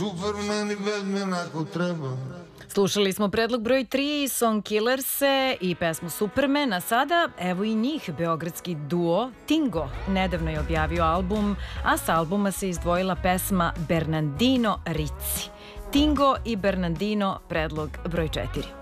Superman i Batman ako treba. Slušali smo predlog broj 3, Song Killerse i pesmu Superman, a sada evo i njih, beogradski duo Tingo. Nedavno je objavio album, a sa albuma se izdvojila pesma Bernardino Ricci. Tingo i Bernardino, predlog broj 4.